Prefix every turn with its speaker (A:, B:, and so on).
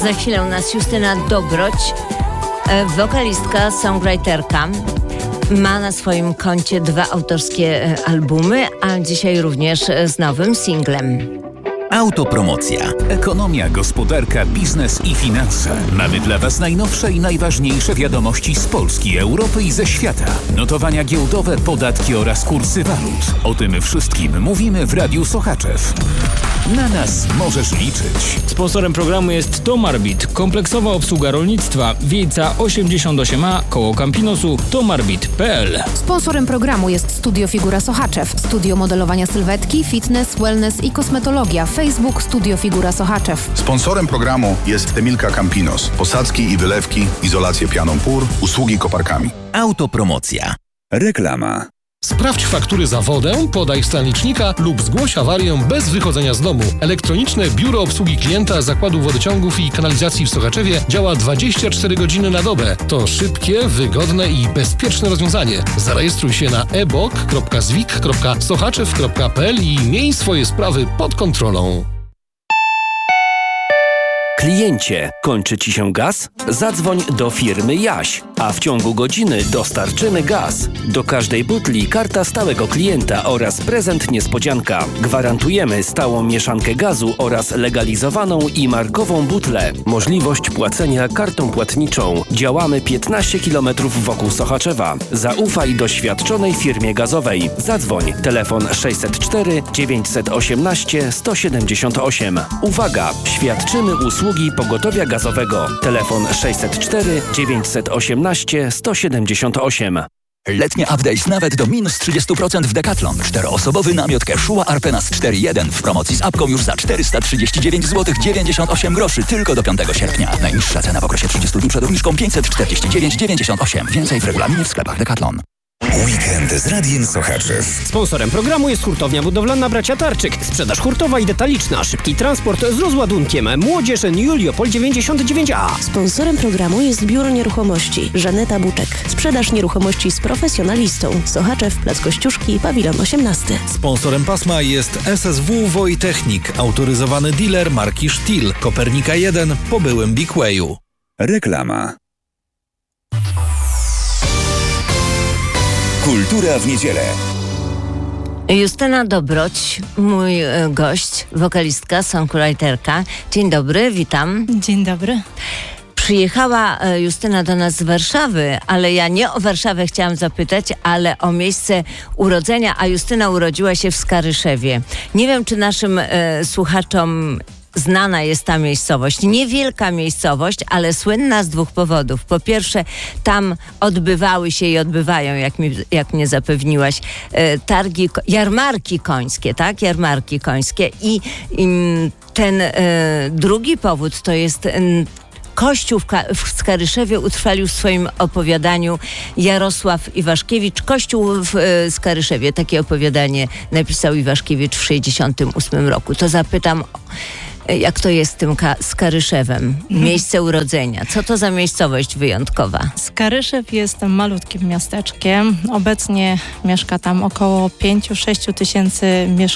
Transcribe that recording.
A: Za chwilę u nas Justyna Dobroć, wokalistka, songwriterka. Ma na swoim koncie 2 autorskie albumy, a dzisiaj również z nowym singlem.
B: Autopromocja. Ekonomia, gospodarka, biznes i finanse. Mamy dla Was najnowsze i najważniejsze wiadomości z Polski, Europy i ze świata. Notowania giełdowe, podatki oraz kursy walut. O tym wszystkim mówimy w Radiu Sochaczew. Na nas możesz liczyć.
C: Sponsorem programu jest Tomarbit, kompleksowa obsługa rolnictwa, Wiejca 88A, koło Campinosu, tomarbit.pl.
D: Sponsorem programu jest Studio Figura Sochaczew, studio modelowania sylwetki, fitness, wellness i kosmetologia. Facebook Studio Figura Sochaczew.
E: Sponsorem programu jest Emilka Campinos, posadzki i wylewki, izolację pianą pór, usługi koparkami.
B: Autopromocja. Reklama.
F: Sprawdź faktury za wodę, podaj stan licznika lub zgłoś awarię bez wychodzenia z domu. Elektroniczne Biuro Obsługi Klienta Zakładu Wodociągów i Kanalizacji w Sochaczewie działa 24 godziny na dobę. To szybkie, wygodne i bezpieczne rozwiązanie. Zarejestruj się na ebok.zwik.sochaczew.pl i miej swoje sprawy pod kontrolą.
G: Kliencie, kończy Ci się gaz? Zadzwoń do firmy Jaś, a w ciągu godziny dostarczymy gaz. Do każdej butli karta stałego klienta oraz prezent niespodzianka. Gwarantujemy stałą mieszankę gazu oraz legalizowaną i markową butlę. Możliwość płacenia kartą płatniczą. Działamy 15 km wokół Sochaczewa. Zaufaj doświadczonej firmie gazowej. Zadzwoń. Telefon 604 918 178. Uwaga! Świadczymy usługi pogotowia gazowego. Telefon 604 918 178.
B: Letnie update nawet do minus 30% w Decathlon. 4-osobowy namiot Quechua Arpenas 4.1 w promocji z apką już za 439 zł 98 groszy tylko do 5 sierpnia. Najniższa cena w okresie 30 dni przed obniżką 549,98. Więcej w regulaminie w sklepach Decathlon.
H: Weekend z Radiem Sochaczew.
I: Sponsorem programu jest Hurtownia Budowlana Bracia Tarczyk. Sprzedaż hurtowa i detaliczna. Szybki transport z rozładunkiem. Młodzież Juliopol 99A.
J: Sponsorem programu jest Biuro Nieruchomości. Żaneta Buczek. Sprzedaż nieruchomości z profesjonalistą. Sochaczew, Plac Kościuszki, Pawilon 18.
K: Sponsorem pasma jest SSW Wojtechnik. Autoryzowany dealer marki Stihl. Kopernika 1 po byłym Big Wayu.
B: Reklama.
H: Kultura w niedzielę.
A: Justyna Dobroć, mój gość, wokalistka, songwriterka. Dzień dobry, witam.
L: Dzień dobry.
A: Przyjechała Justyna do nas z Warszawy, ale ja nie o Warszawę chciałam zapytać, ale o miejsce urodzenia, a Justyna urodziła się w Skaryszewie. Nie wiem, czy naszym słuchaczom znana jest ta miejscowość. Niewielka miejscowość, ale słynna z 2 powodów. Po pierwsze, tam odbywały się i odbywają, jak mnie zapewniłaś, jarmarki końskie, tak? Jarmarki końskie. I ten drugi powód to jest Kościół w Skaryszewie utrwalił w swoim opowiadaniu Jarosław Iwaszkiewicz. Kościół w Skaryszewie. Takie opowiadanie napisał Iwaszkiewicz w 1968 roku. To zapytam, jak to jest z tym Skaryszewem? Miejsce urodzenia. Co to za miejscowość wyjątkowa?
L: Skaryszew jest malutkim miasteczkiem. Obecnie mieszka tam około 5-6 tysięcy mieszkańców.